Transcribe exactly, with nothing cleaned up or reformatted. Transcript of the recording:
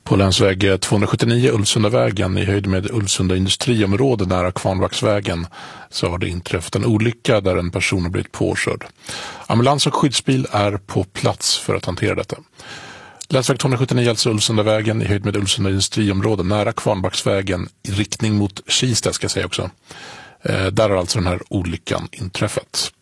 På länsväg tvåhundrasjuttionio Ulvsundavägen i höjd med Ulvsunda industriområde nära Kvarnbacksvägen så har det inträffat en olycka där en person har blivit påkörd. Ambulans och skyddsbil är på plats för att hantera detta. Länsväg tvåhundrasjuttionio, alltså Ulvsundavägen i höjd med Ulvsunda industriområde nära Kvarnbacksvägen i riktning mot Kista, ska jag säga också. Eh, där har alltså den här olyckan inträffat.